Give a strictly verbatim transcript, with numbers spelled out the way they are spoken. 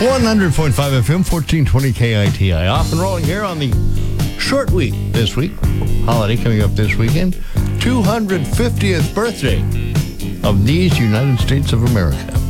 one hundred point five F M, fourteen twenty K I T I. Off and rolling here on the short week this week. Holiday coming up this weekend. two hundred fiftieth birthday of these United States of America.